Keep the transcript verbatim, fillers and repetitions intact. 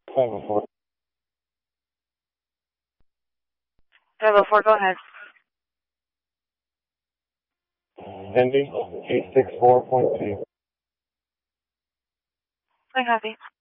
five oh four. five oh four, go ahead. Indy, eight six four point two. I copy.